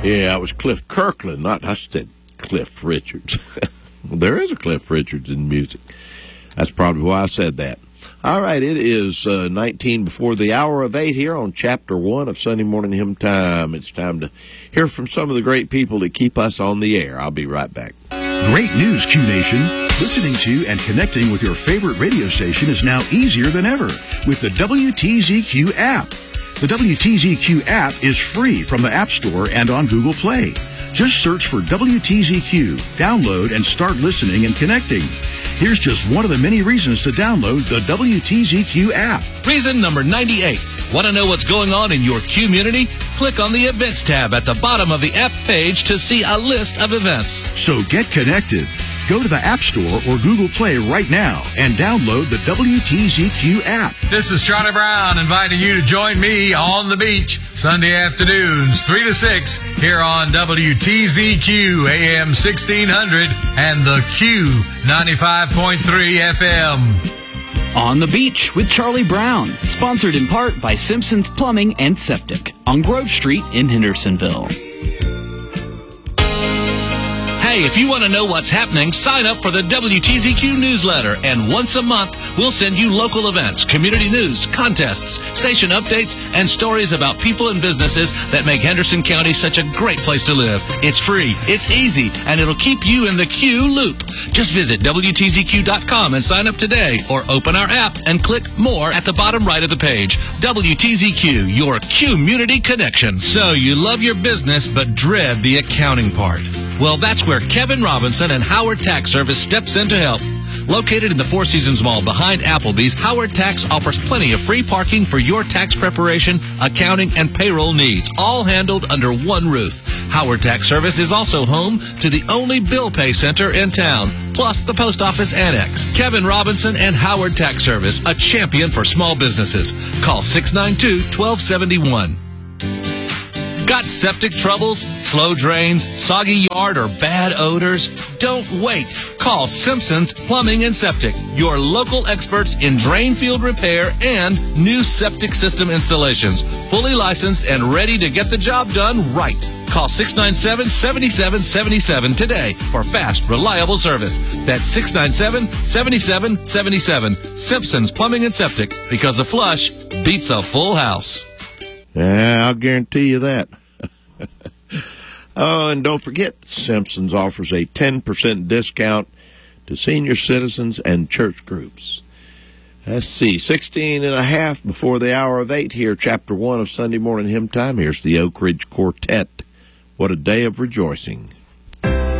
Yeah, it was Cliff Kirkland, not I said Cliff Richards. There is a Cliff Richards in music. That's probably why I said that. All right, it is 19 before the hour of 8 here on Chapter 1 of Sunday Morning Hymn Time. It's time to hear from some of the great people that keep us on the air. I'll be right back. Great news, Q Nation. Listening to and connecting with your favorite radio station is now easier than ever with the WTZQ app. The WTZQ app is free from the App Store and on Google Play. Just search for WTZQ, download, and start listening and connecting. Here's just one of the many reasons to download the WTZQ app. Reason number 98. Want to know what's going on in your community? Click on the Events tab at the bottom of the app page to see a list of events. So get connected. Go to the App Store or Google Play right now and download the WTZQ app. This is Charlie Brown inviting you to join me on the beach Sunday afternoons, 3 to 6, here on WTZQ AM 1600 and the Q 95.3 FM. On the Beach with Charlie Brown, sponsored in part by Simpson's Plumbing and Septic on Grove Street in Hendersonville. Hey, if you want to know what's happening, sign up for the WTZQ newsletter, and once a month, we'll send you local events, community news, contests, station updates, and stories about people and businesses that make Henderson County such a great place to live. It's free, it's easy, and it'll keep you in the Q loop. Just visit WTZQ.com and sign up today, or open our app and click More at the bottom right of the page. WTZQ, your community connection. So you love your business, but dread the accounting part. Well, that's where Kevin Robinson and Howard Tax Service steps in to help. Located in the Four Seasons Mall behind Applebee's, Howard Tax offers plenty of free parking for your tax preparation, accounting, and payroll needs, all handled under one roof. Howard Tax Service is also home to the only bill pay center in town, plus the post office annex. Kevin Robinson and Howard Tax Service, a champion for small businesses. Call 692-1271. Got septic troubles, slow drains, soggy yard, or bad odors? Don't wait. Call Simpson's Plumbing and Septic, your local experts in drain field repair and new septic system installations. Fully licensed and ready to get the job done right. Call 697-7777 today for fast, reliable service. That's 697-7777. Simpson's Plumbing and Septic, because a flush beats a full house. Yeah, I'll guarantee you that. Oh, and don't forget, Simpsons offers a 10% discount to senior citizens and church groups. Let's see, 16 and a half before the hour of 8 here, Chapter 1 of Sunday Morning Hymn Time. Here's the Oak Ridge Quartet. What a day of rejoicing.